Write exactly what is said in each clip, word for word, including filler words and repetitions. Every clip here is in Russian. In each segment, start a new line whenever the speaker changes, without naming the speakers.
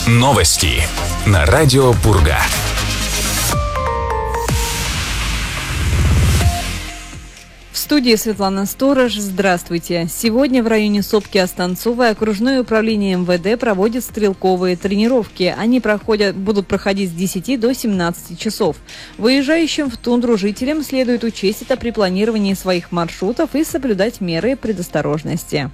Новости на радио Пурга.
В студии Светлана Сторож. Здравствуйте. Сегодня в районе Сопки-Останцовой окружное управление эм вэ дэ проводит стрелковые тренировки. Они проходят, будут проходить с десяти до семнадцати часов. Выезжающим в тундру жителям следует учесть это при планировании своих маршрутов и соблюдать меры предосторожности.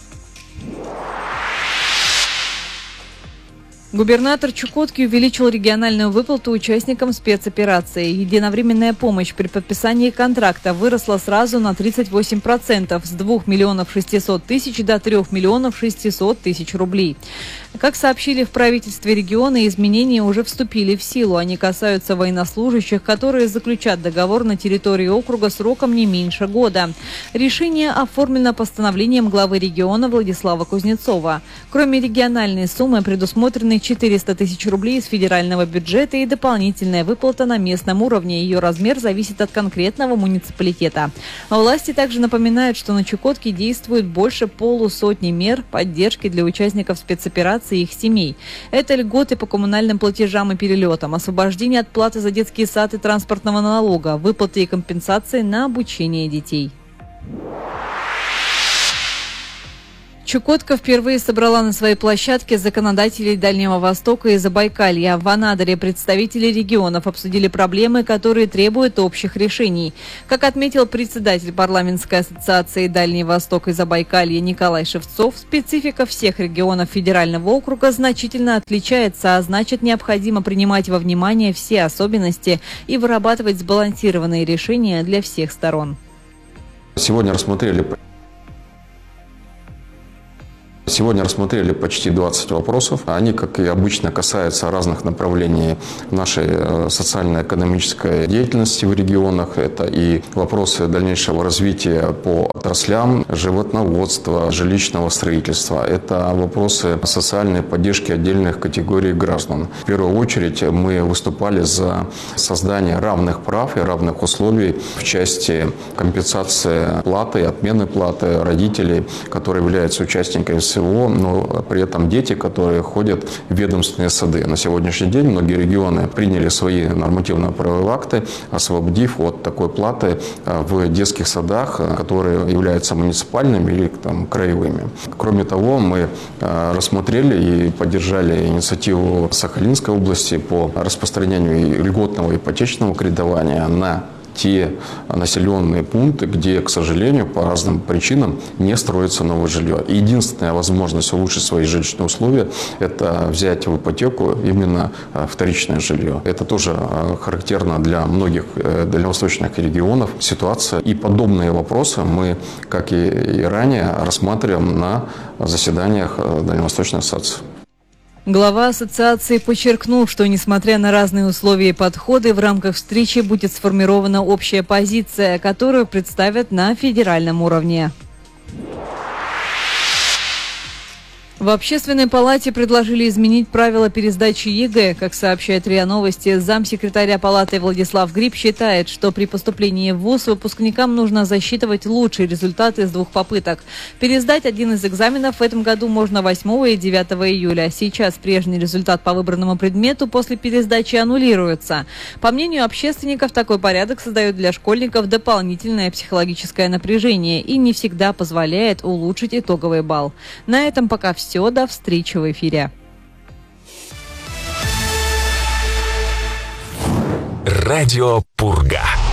Губернатор Чукотки увеличил региональную выплату участникам спецоперации. Единовременная помощь при подписании контракта выросла сразу на тридцать восемь процентов с двух миллионов шестисот тысяч до трёх миллионов шестисот тысяч рублей. Как сообщили в правительстве региона, изменения уже вступили в силу. Они касаются военнослужащих, которые заключат договор на территории округа сроком не меньше года. Решение оформлено постановлением главы региона Владислава Кузнецова. Кроме региональной суммы предусмотрены четыреста тысяч рублей из федерального бюджета и дополнительная выплата на местном уровне. Ее размер зависит от конкретного муниципалитета. Власти также напоминают, что на Чукотке действует больше полусотни мер поддержки для участников спецоперации и их семей. Это льготы по коммунальным платежам и перелетам, освобождение от платы за детский сад и транспортного налога, выплаты и компенсации на обучение детей. Чукотка впервые собрала на своей площадке законодателей Дальнего Востока и Забайкалья. В Анадыре представители регионов обсудили проблемы, которые требуют общих решений. Как отметил председатель парламентской ассоциации Дальний Восток и Забайкалья Николай Шевцов, специфика всех регионов федерального округа значительно отличается, а значит, необходимо принимать во внимание все особенности и вырабатывать сбалансированные решения для всех сторон.
Сегодня рассмотрели Сегодня рассмотрели почти двадцать вопросов. Они, как и обычно, касаются разных направлений нашей социально-экономической деятельности в регионах. Это и вопросы дальнейшего развития по отраслям животноводства, жилищного строительства. Это вопросы социальной поддержки отдельных категорий граждан. В первую очередь мы выступали за создание равных прав и равных условий в части компенсации платы, отмены платы родителей, которые являются участниками СВО, но при этом дети, которые ходят в ведомственные сады. На сегодняшний день многие регионы приняли свои нормативно-правовые акты, освободив от такой платы в детских садах, которые являются муниципальными или там, краевыми. Кроме того, мы рассмотрели и поддержали инициативу Сахалинской области по распространению льготного ипотечного кредитования на те населенные пункты, где, к сожалению, по разным причинам не строится новое жилье. И единственная возможность улучшить свои жилищные условия – это взять в ипотеку именно вторичное жилье. Это тоже характерно для многих дальневосточных регионов ситуация. И подобные вопросы мы, как и ранее, рассматриваем на заседаниях Дальневосточной ассоциации.
Глава ассоциации подчеркнул, что, несмотря на разные условия и подходы, в рамках встречи будет сформирована общая позиция, которую представят на федеральном уровне. В Общественной палате предложили изменить правила пересдачи ЕГЭ. Как сообщает РИА Новости, замсекретаря палаты Владислав Гриб считает, что при поступлении в вуз выпускникам нужно засчитывать лучшие результаты из двух попыток. Пересдать один из экзаменов в этом году можно восьмого и девятого июля. Сейчас прежний результат по выбранному предмету после пересдачи аннулируется. По мнению общественников, такой порядок создает для школьников дополнительное психологическое напряжение и не всегда позволяет улучшить итоговый балл. На этом пока все. Все, до встречи в эфире.
Радио Пурга.